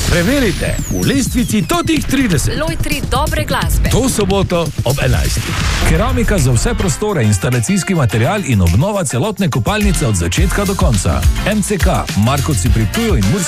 Preverite v lestvici totih 30. Lojtri dobre glasbe. To soboto ob 11. Keramika za vse prostore, instalacijski material in obnova celotne kopalnice od začetka do konca. MCK, Markovci pri Ptuju in Murski